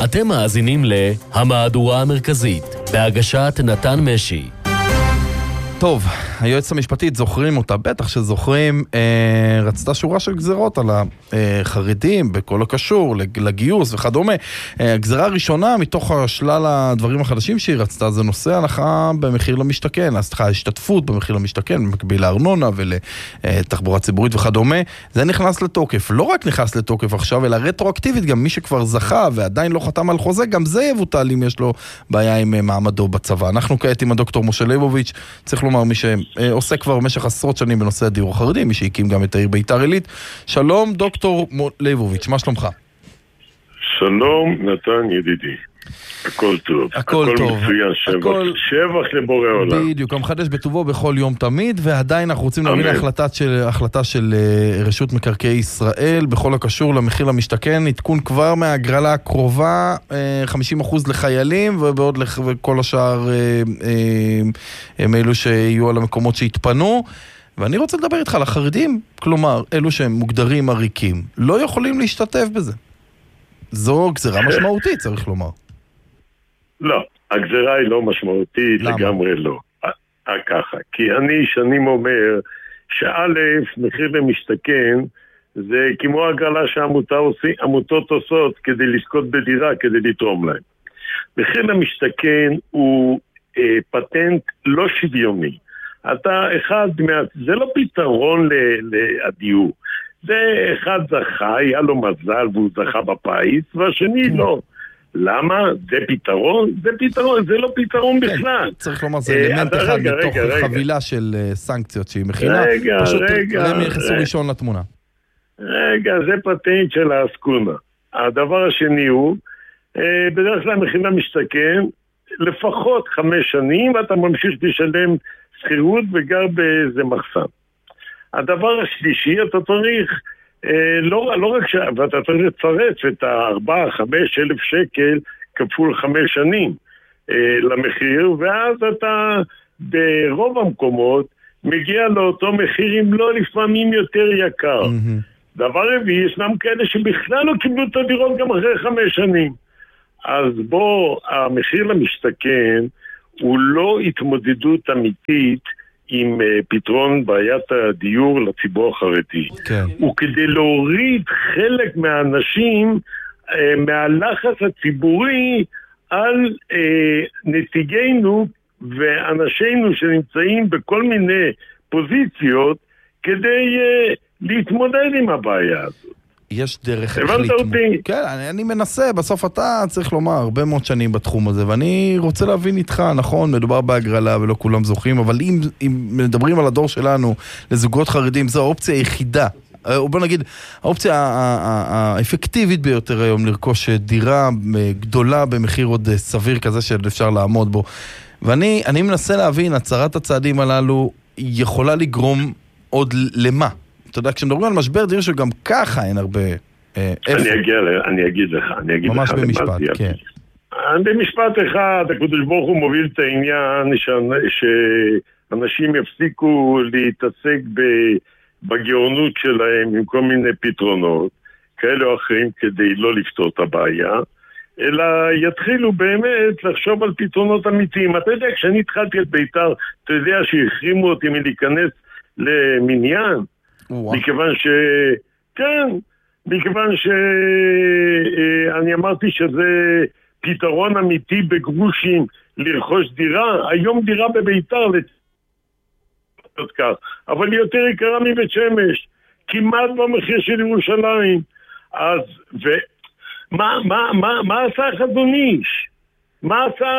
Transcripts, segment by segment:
אתם מאזינים להמהדורה המרכזית, בהגשת נתן משי. טוב, היועצת המשפטית, זוכרים אותה, בטח שזוכרים, רצתה שורה של גזרות על החרדים, בכל הקשור, לגיוס וכדומה. הגזרה הראשונה מתוך השלל הדברים החדשים שהיא רצתה, זה נושא הנחה במחיר למשתכן, השתתפות במחיר למשתכן, במקביל לארנונה ולתחבורה ציבורית וכדומה. זה נכנס לתוקף, לא רק נכנס לתוקף עכשיו, אלא רטרואקטיבית, גם מי שכבר זכה ועדיין לא חתם על חוזה, גם זה יבוטל אם יש לו בעיה עם מעמדו בצבא. אנחנו כעת עם הדוקטור משה ליבוביץ', צריך לומר, מי שעושה כבר במשך עשרות שנים בנושא הדיור החרדי, מי שהקים גם את העיר ביתר עילית. שלום דוקטור ליבוביץ', מה שלומך? שלום נתן ידידי, הכל טוב, הכל מצוין, שבח לבורא עולם. בדיוק, המחדש בטובו בכל יום תמיד, ועדיין אנחנו רוצים להבין החלטה של רשות מקרקעי ישראל בכל הקשור למחיר למשתכן, עדכון כבר מהגרלה הקרובה, 50% לחיילים, ובעוד כל השאר הם אלו שיהיו על המקומות שהתפנו. ואני רוצה לדבר איתך על החרדים, כלומר, אלו שהם מוגדרים עריקים, לא יכולים להשתתף בזה. זו גזרה משמעותית, צריך לומר. לא, הגזרה היא לא משמעותית, לגמרי לא. ככה, כי אני שנים אומר שא' מחיר למשתכן זה כמו הגרלה שהעמותות עושות כדי לזכות בדירה, כדי לתרום להם. מחיר למשתכן הוא פטנט לא שוויוני. זה לא פתרון לדיור. זה אחד זכה, היה לו מזל והוא זכה בפיס, והשני לא. למה? זה פתרון? זה פתרון, זה לא פתרון בכלל. צריך לומר, זה אלמנט אחד מתוך חבילה של סנקציות שהיא מכינה. פשוט הם יחסו ראשון לתמונה. רגע, זה פטנט של האסקונה. הדבר השני הוא, בדרך כלל מחיר למשתכן, לפחות 5 שנים, ואתה ממשיך לשלם שכירות וגר באיזה מחסן. הדבר השלישי, אתה צריך, לא רק ואתה צריך לצרף את 4-5 אלף שקל כפול 5 שנים למחיר, ואז אתה ברוב המקומות מגיע לאותו מחיר, אם לא לפעמים יותר יקר. דבר רביעי, ישנם כאלה שבכלל לא קיבלו את הדירות גם אחרי 5 שנים. אז המחיר למשתכן הוא לא התמודדות אמיתית עם פתרון בעיית הדיור לציבור החרדי. כן. וכדי להוריד חלק מהאנשים מהלחץ הציבורי על נציגינו ואנשינו שנמצאים בכל מיני פוזיציות כדי להתמודד עם הבעיה הזאת. יש דרך איך להתמודד. כן, אני מנסה, בסוף אתה צריך לומר הרבה מאוד שנים בתחום הזה, ואני רוצה להבין איתך, נכון, מדובר בהגרלה ולא כולם זוכים, אבל אם מדברים על הדור שלנו לזוגות חרדים, זו האופציה היחידה, או בוא נגיד, האופציה האפקטיבית ביותר היום לרכוש דירה גדולה במחיר עוד סביר כזה שאפשר לעמוד בו. ואני מנסה להבין, הצהרת הצעדים הללו יכולה לגרום עוד למה? אתה יודע, כשמדברים על משבר דיור שגם ככה אין הרבה אני אגיד לך ממש במשפט, כן. במשפט אחד, הקדוש ברוך הוא מוביל את העניין שאנשים יפסיקו להתעסק בגאונות שלהם עם כל מיני פתרונות כאלה או אחרים כדי לא לפתור את הבעיה, אלא יתחילו באמת לחשוב על פתרונות אמיתיים. אתה יודע, כשאני התחלתי את ביתר, אתה יודע שהחרימו אותי מלהיכנס למניין, מכיוון שאני אמרתי שזה פתרון אמיתי בגרושים לרכוש דירה. היום דירה בביתר אבל היא יותר יקרה מבית שמש, כמעט במחיר של ירושלים. אז מה עשה חזון איש? מה עשה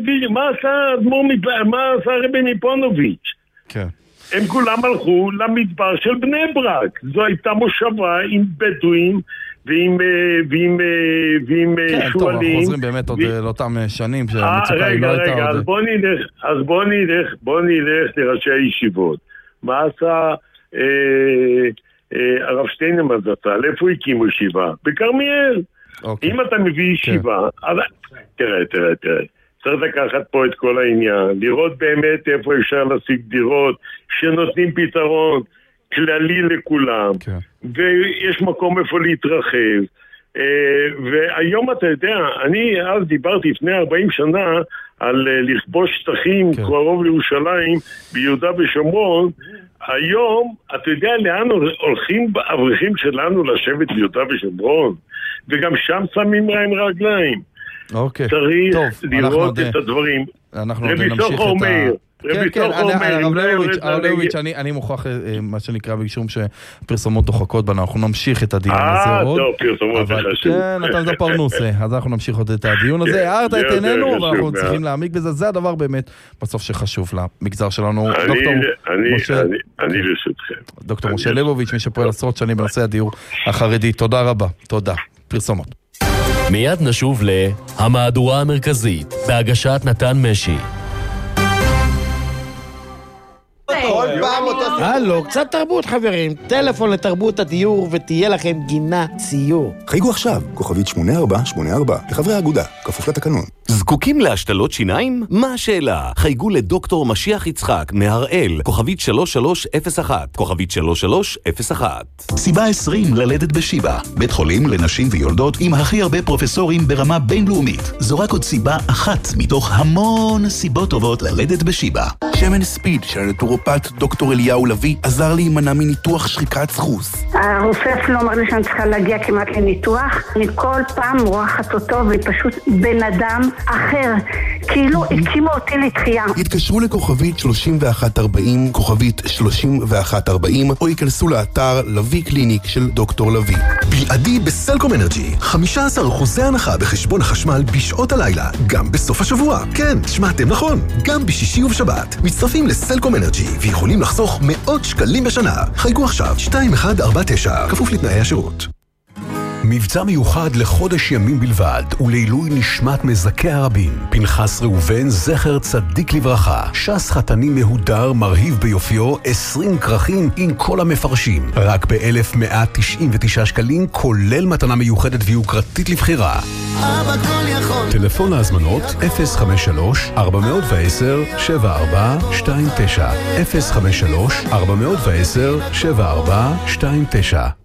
רבי מפונוביץ'? כן. הם כולם הלכו למדבר של בני ברק. זו הייתה מושבה עם בדואים ועם שואלים. כן, טוב, אנחנו חוזרים באמת עוד לאותם שנים שהמצוקה היא לא הייתה עוד. רגע, אז בוא נלך לראשי הישיבות. מה עשה הרב שטיינמן זצ"ל? איפה הקימו ישיבה? בכרמיאל. אם אתה מביא ישיבה, תראה. צריך לקחת פה את כל העניין, לראות באמת איפה אפשר להשיג דירות שנותנים פתרון כללי לכולם, ויש מקום איפה להתרחב, והיום אתה יודע, אני אז דיברתי לפני 40 שנה על לכבוש שטחים קרוב לירושלים ביהודה ושומרון. היום אתה יודע לאן הולכים האברכים שלנו לשבת ביהודה ושומרון, וגם שם שמים להם רגליים. צריך לראות את הדברים. אנחנו נמשיך את הרב לוביץ', אני מוכרח מה שנקרא בגשום שפרסומות דוחקות בנו, אנחנו נמשיך את הדיון הזה עוד. כן, אתה זה פרנוסה, אז אנחנו נמשיך עוד את הדיון הזה. הערת את עינינו, ואנחנו צריכים להעמיק בזה, זה הדבר באמת בסוף שחשוב למגזר שלנו. דוקטור משה ליבוביץ', מי שפועל עשרות שנים בנושא הדיור החרדי. תודה רבה, תודה. פרסומות. מיד נשוב להמהדורה המרכזית, בהגשת נתן משי. הלו, קצת תרבות חברים, טלפון לתרבות הדיור ותהיה לכם גינה ציור. חייגו עכשיו, כוכבית 8484, לחברי האגודה, כפוף לתקנון. זקוקים להשתלות שיניים? מה השאלה? חייגו לדוקטור משיח יצחק מהראל, כוכבית 3301, כוכבית 3301. סיבה 20 ללדת בשיבא, בית חולים לנשים ויולדות עם הכי הרבה פרופסורים ברמה בינלאומית. זו רק עוד סיבה אחת מתוך המון סיבות טובות ללדת בשיבא. שמן ספיד של הנטורופט דוקטור אליהו לוי עזר להימנע מניתוח שחיקת סחוס. הרופא אפילו אמר לי שאני צריכה להגיע כמעט לניתוח. אני כל פעם מורחת אותו ופשוט בן אדם אחר, כאילו הקימו אותי לתחייה. התקשרו לכוכבית 3140, כוכבית 3140, או ייכנסו לאתר לוי קליניק של דוקטור לוי. בלעדי בסלקום אנרג'י, 15% הנחה בחשבון החשמל בשעות הלילה, גם בסוף השבוע. כן, שמעתם נכון, גם בשישי ובשבת. מצטרפים לסלקום אנרג'י ויכולים לחסוך מאות שקלים בשנה. חייגו עכשיו 2149, כפוף לתנאי השירות. מבצע מיוחד לחודש ימים בלבד, ולעילוי נשמת מזכי הרבים. פנחס ראובן, זכר צדיק לברכה. שס חתני מהודר, מרהיב ביופיו, 20 כרכים עם כל המפרשים. רק ב-1,199 שקלים, כולל מתנה מיוחדת ויוקרתית לבחירה. טלפון להזמנות 053-410-7429 053-410-7429